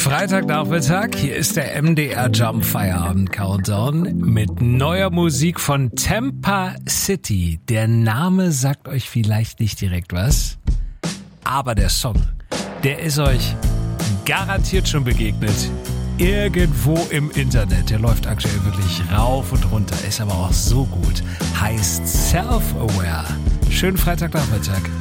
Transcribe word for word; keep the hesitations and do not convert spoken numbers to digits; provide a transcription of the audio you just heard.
Freitagnachmittag, hier ist der M D R Jump Feierabend Countdown mit neuer Musik von Tampa City. Der Name sagt euch vielleicht nicht direkt was, aber der Song, der ist euch garantiert schon begegnet. Irgendwo im Internet. Der läuft aktuell wirklich rauf und runter, ist aber auch so gut. Heißt Self-Aware. Schönen Freitagnachmittag.